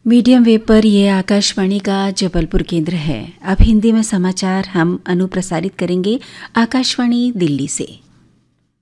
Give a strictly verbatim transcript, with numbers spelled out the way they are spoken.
Medium wave पर यह आकाशवाणी का जबलपुर केंद्र है। अब हिंदी में समाचार हम अनुप्रसारित करेंगे आकाशवाणी दिल्ली से।